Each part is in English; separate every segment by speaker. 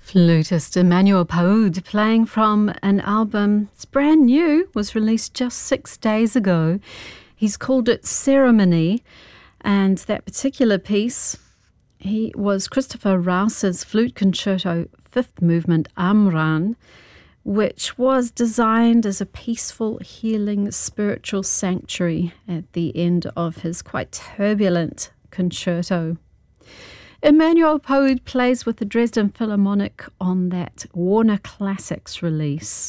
Speaker 1: Flutist Emmanuel Paud playing from an album. It's brand new, was released just 6 days ago. He's called it Ceremony, and that particular piece, he was Christopher Rouse's Flute Concerto, Fifth Movement Amran, which was designed as a peaceful, healing, spiritual sanctuary at the end of his quite turbulent concerto. Emmanuel Paud plays with the Dresden Philharmonic on that Warner Classics release.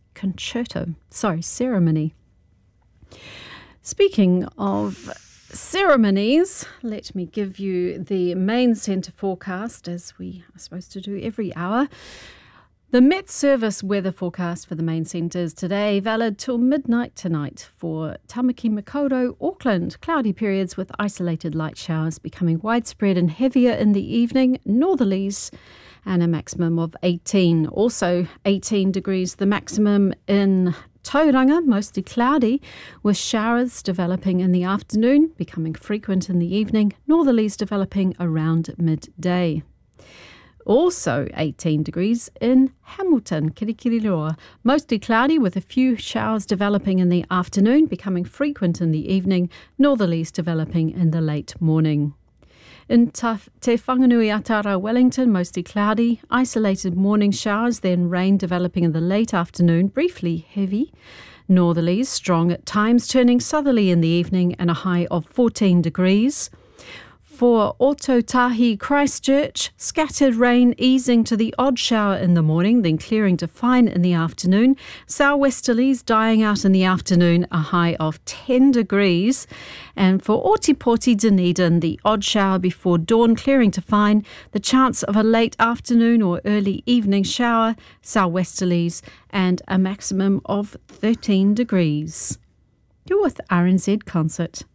Speaker 1: Ceremony. Speaking of ceremonies, let me give you the main centre forecast, as we are supposed to do every hour. The Met Service weather forecast for the main centres today, valid till midnight tonight for Tamaki Makaurau, Auckland. Cloudy periods with isolated light showers becoming widespread and heavier in the evening, northerlies, and a maximum of 18. Also 18 degrees, the maximum in Tauranga, mostly cloudy, with showers developing in the afternoon, becoming frequent in the evening, northerlies developing around midday. Also 18 degrees in Hamilton, Kirikiriroa. Mostly cloudy with a few showers developing in the afternoon, becoming frequent in the evening, northerlies developing in the late morning. In Te Whanganui-a-Tara, Wellington, mostly cloudy, isolated morning showers, then rain developing in the late afternoon, briefly heavy. Northerlies strong at times, turning southerly in the evening, and a high of 14 degrees. For Ōtautahi, Christchurch, scattered rain easing to the odd shower in the morning, then clearing to fine in the afternoon. Southwesterlies dying out in the afternoon, a high of 10 degrees. And for Ōtepoti, Dunedin, the odd shower before dawn, clearing to fine. The chance of a late afternoon or early evening shower, southwesterlies, and a maximum of 13 degrees. You're with RNZ Concert.